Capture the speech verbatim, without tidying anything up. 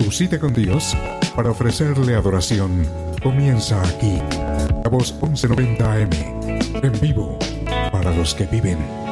Tu cita con Dios para ofrecerle adoración comienza aquí. La Voz once noventa A M, en vivo para los que viven.